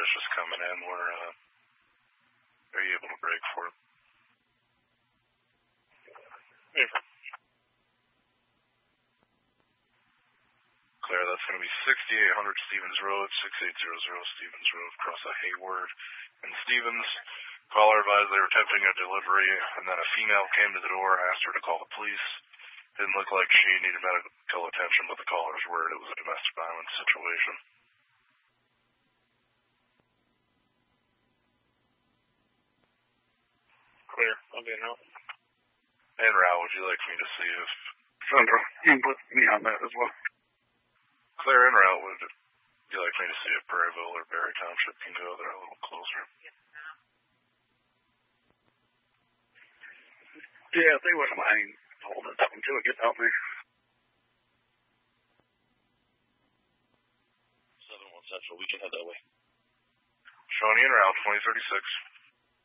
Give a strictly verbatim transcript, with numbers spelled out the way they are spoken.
fish is coming in. We're, uh, are you able to break for it? Yeah. Claire, that's going to be sixty-eight hundred Stevens Road, sixty-eight hundred Stevens Road, across a Hayward and Stevens. Caller advised they were attempting a delivery, and then a female came to the door and asked her to call the police. Didn't look like she needed medical attention, but the caller's word it was a domestic violence situation. Clear. I'll be in route. En route, would you like me to see if... Sandra, you can put me on that as well. Claire, en route, would you like me to see if Prairieville or Barry Township can go there a little closer? Yeah, if they wouldn't mind holding something until it gets out there. seven one Central, we can head that way. Shawnee en route, twenty thirty-six.